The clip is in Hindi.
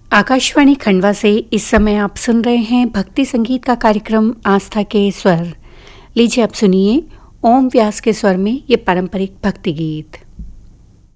आकाशवाणी खंडवा से इस समय आप सुन रहे हैं भक्ति संगीत का कार्यक्रम आस्था के स्वर। लीजिए अब सुनिए ओम व्यास के स्वर में ये पारंपरिक भक्ति गीत।